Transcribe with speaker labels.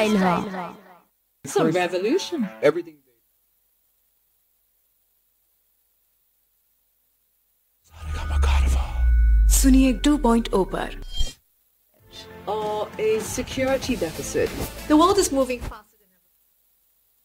Speaker 1: Style है.
Speaker 2: It's a revolution. Everything.
Speaker 3: सुनिए 2.0 पर.
Speaker 2: Or a security deficit. The world is moving fast.